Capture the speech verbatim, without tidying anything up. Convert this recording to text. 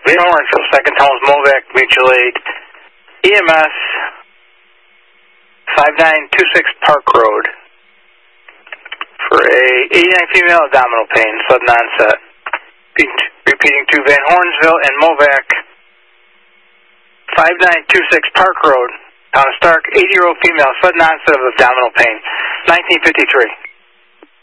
Van Hornsville, second Towns Movac Mutual Aid, E M S, five nine two six Park Road, for a eighty-nine female abdominal pain, sudden onset. Repeating to Van Hornsville and Movac, five nine two six Park Road, Town of Stark, eighty-year-old female, sudden onset of abdominal pain, nineteen fifty-three.